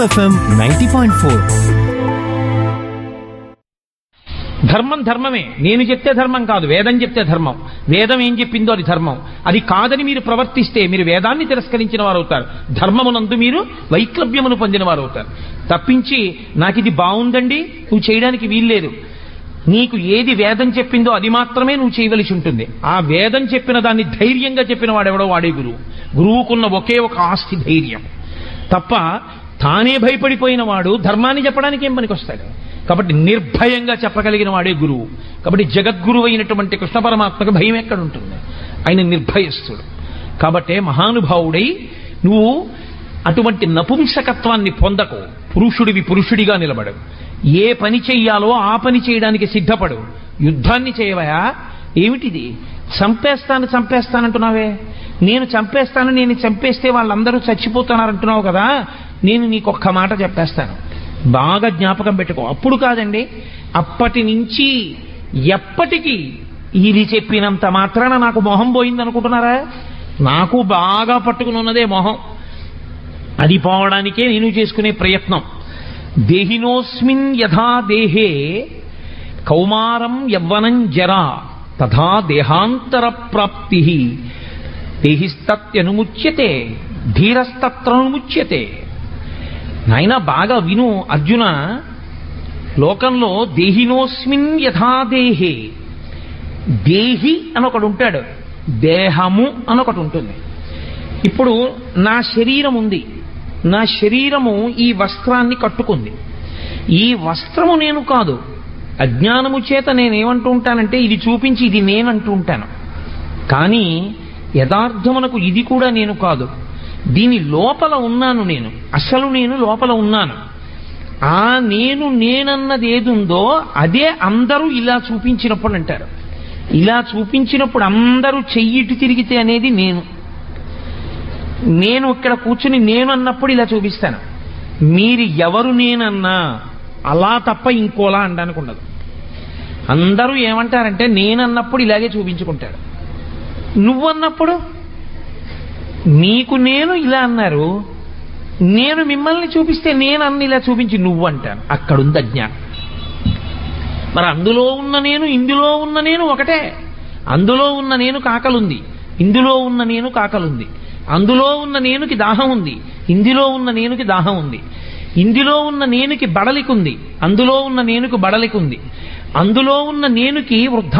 FM 90.4. ధర్మం ధర్మమే, నేను చెప్తే ధర్మం కాదు, వేదం చెప్తే ధర్మం. వేదం ఏం చెప్పిందో అది ధర్మం. అది కాదని మీరు ప్రవర్తిస్తే మీరు వేదాన్ని తిరస్కరించిన వారు అవుతారు. ధర్మమునందు మీరు వైక్లభ్యమును పొందిన వారు అవుతారు. తప్పించి నాకు ఇది బాగుందండి నువ్వు చేయడానికి వీల్లేదు, నీకు ఏది వేదం చెప్పిందో అది మాత్రమే నువ్వు చేయవలసి ఉంటుంది. ఆ వేదం చెప్పిన దాన్ని ధైర్యంగా చెప్పిన వాడెవడో వాడే గురువు. గురువుకున్న ఒకే ఒక ఆస్తి ధైర్యం తప్ప తానే భయపడిపోయిన వాడు ధర్మాన్ని చెప్పడానికి ఏం పనికొస్తాడు? కాబట్టి నిర్భయంగా చెప్పగలిగిన వాడే గురువు. కాబట్టి జగద్గురువు అయినటువంటి కృష్ణ పరమాత్మకు భయం ఎక్కడుంటుంది? ఆయన నిర్భయస్తుడు. కాబట్టే మహానుభావుడై నువ్వు అటువంటి నపుంసకత్వాన్ని పొందకు. పురుషుడివి పురుషుడిగా నిలబడు. ఏ పని చెయ్యాలో ఆ పని చేయడానికి సిద్ధపడు. యుద్ధాన్ని చేయవయా? ఏమిటిది? చంపేస్తానంటున్నావే. నేను చంపేస్తే వాళ్ళందరూ చచ్చిపోతున్నారంటున్నావు కదా. నేను నీకొక్క మాట చెప్పేస్తాను, బాగా జ్ఞాపకం పెట్టుకో. అప్పుడు కాదండి, అప్పటి నుంచి ఎప్పటికీ ఇది చెప్పినంత మాత్రాన నాకు మొహం పోయింది అనుకుంటున్నారా? నాకు బాగా పట్టుకుని ఉన్నదే మొహం. అది పోవడానికే నేను చేసుకునే ప్రయత్నం. దేహినోస్మిన్ యథా దేహే కౌమారం యవ్వనం జరా తథా దేహాంతర ప్రాప్తి దేహిస్తత్యనుముచ్యతే ధీరస్తత్రనుముచ్యతే. నాయన బాగా విను అర్జున. లోకంలో దేహినోస్మిన్ యథా దేహే, దేహి అనొకడు ఉంటాడు, దేహము అనొకటి ఉంటుంది. ఇప్పుడు నా శరీరం ఉంది, నా శరీరము ఈ వస్త్రాన్ని కట్టుకుంది. ఈ వస్త్రము నేను కాదు. అజ్ఞానము చేత నేనేమంటూ ఉంటానంటే ఇది చూపించి ఇది నేనంటూ ఉంటాను. కానీ యథార్థమునకు ఇది కూడా నేను కాదు. దీని లోపల ఉన్నాను నేను. అసలు నేను లోపల ఉన్నాను. ఆ నేనన్నది ఏదుందో అదే అందరూ ఇలా చూపించినప్పుడు అంటారు. ఇలా చూపించినప్పుడు అందరూ చెయ్యిటి తిరిగితే అనేది నేను ఇక్కడ కూర్చుని నేను అన్నప్పుడు ఇలా చూపిస్తాను. మీరు ఎవరు నేనన్నా అలా తప్ప ఇంకోలా అనడానికి ఉండదు. అందరూ ఏమంటారంటే నేనన్నప్పుడు ఇలాగే చూపించుకుంటాడు. నువ్వన్నప్పుడు నీకు నేను ఇలా అన్నారు, నేను మిమ్మల్ని చూపిస్తే నేను అన్న ఇలా చూపించి నువ్వు అంటాను. అక్కడుంది అజ్ఞానం. మరి అందులో ఉన్న నేను ఇందులో ఉన్న నేను ఒకటే. అందులో ఉన్న నేను కాకలుంది, ఇందులో ఉన్న నేను కాకలుంది. అందులో ఉన్న నేనుకి దాహం ఉంది, ఇందులో ఉన్న నేనుకి దాహం ఉంది. ఇందులో ఉన్న నేనుకి బడలికుంది, అందులో ఉన్న నేనుకి బడలికుంది. అందులో ఉన్న నేనుకి వృద్ధ